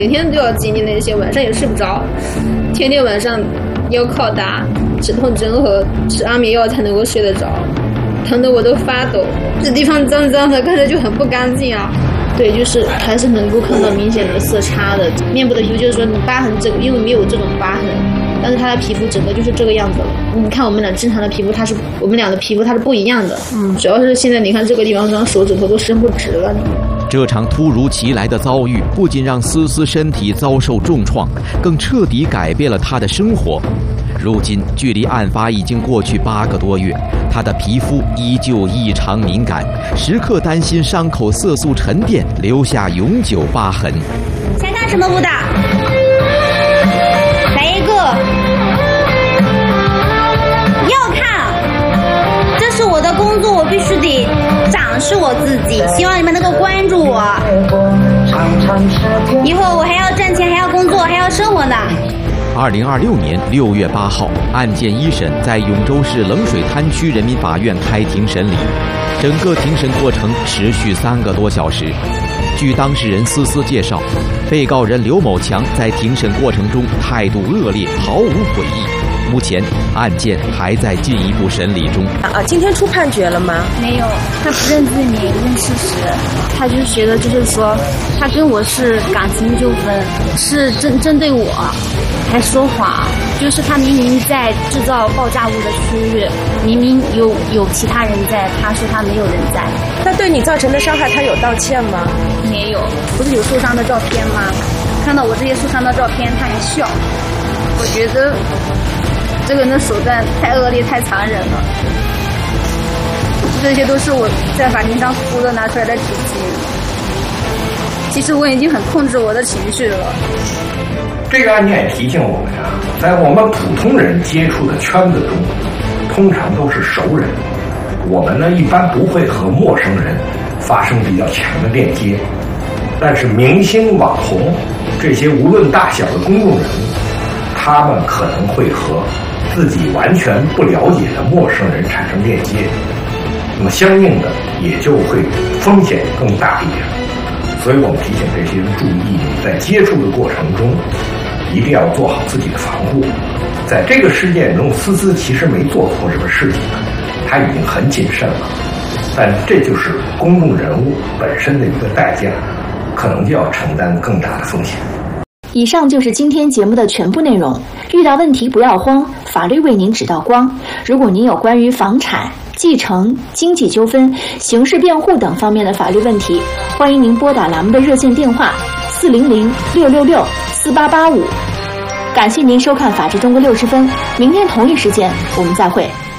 每天都要经历那些，晚上也睡不着，天天晚上要靠打止痛针和吃安眠药才能够睡得着，疼得我都发抖。这地方脏脏的，看着就很不干净啊。对，就是还是能够看到明显的色差的。面部的皮肤就是说你疤痕这个，因为没有这种疤痕，但是他的皮肤整个就是这个样子了。你看我们俩正常的皮肤，我们俩的皮肤它是不一样的。主要是现在你看这个地方上手指头都伸不直了。 这场突如其来的遭遇不仅让思思身体遭受重创，更彻底改变了她的生活。如今距离案发已经过去8个多月，她的皮肤依旧异常敏感，时刻担心伤口色素沉淀留下永久疤痕。 想看什么舞蹈？来一个。要看，这是我的工作，我必须得展示我自己，希望你们能够关注我。以后我还要赚钱，还要工作，还要生活呢。 2026年6月8号，案件一审在永州市冷水滩区人民法院开庭审理，整个庭审过程持续3个多小时。据当事人思思介绍，被告人刘某强在庭审过程中态度恶劣，毫无悔意。目前案件还在进一步审理中。 今天出判决了吗？ 没有，他不认罪名，认事实。他就觉得就是说，他跟我是感情纠纷，是针对我，还说谎。就是他明明在制造爆炸物的区域，明明有其他人在，他说他没有人在。 他对你造成的伤害，他有道歉吗？ 没有，不是有受伤的照片吗？看到我这些受伤的照片，他还笑。我觉得这个人的手段太恶劣，太残忍了。这些都是我在法庭上哭的拿出来的纸巾。其实我已经很控制我的情绪了。 这个案件也提醒我们啊，在我们普通人接触的圈子中，通常都是熟人。我们呢一般不会和陌生人发生比较强的链接，但是明星、网红这些无论大小的公众人物，他们可能会和自己完全不了解的陌生人产生链接，那么相应的也就会风险更大一点。所以我们提醒这些人注意，在接触的过程中一定要做好自己的防护。在这个事件中，思思其实没做错什么事情，他已经很谨慎了，但这就是公众人物本身的一个代价，可能就要承担更大的风险。 以上就是今天节目的全部内容。遇到问题不要慌，法律为您指道光。如果您有关于房产、继承、经济纠纷、刑事辩护等方面的法律问题，欢迎您拨打栏目的热线电话400-666-4885。感谢您收看《法治中国60分》，明天同一时间我们再会。